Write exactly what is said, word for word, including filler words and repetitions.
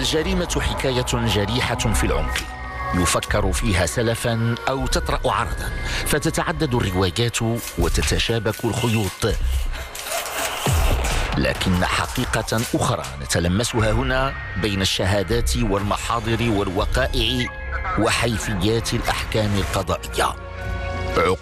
الجريمة حكاية جريحة في العمق، يفكر فيها سلفا أو تطرأ عرضا، فتتعدد الروايات وتتشابك الخيوط. لكن حقيقة أخرى نتلمسها هنا بين الشهادات والمحاضر والوقائع وحيثيات الأحكام القضائية.